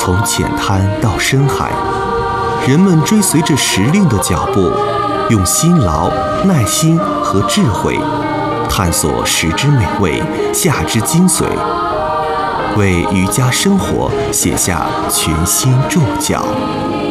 从浅滩到深海，人们追随着时令的脚步，用辛劳、耐心和智慧，探索食之美味，夏之精髓，为渔家生活写下全新注脚。